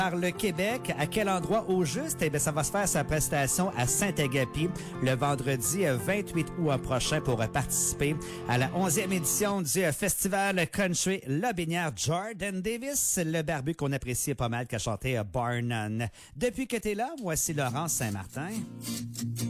Par le Québec, à quel endroit au juste? Eh bien, ça va se faire sa prestation à Saint-Agapi le vendredi 28 août prochain pour participer à la 11e édition du Festival Country Lobinière. Jordan Davis, le barbu qu'on apprécie pas mal, qui a chanté Bar None. Depuis que t'es là, voici Laurence Saint-Martin.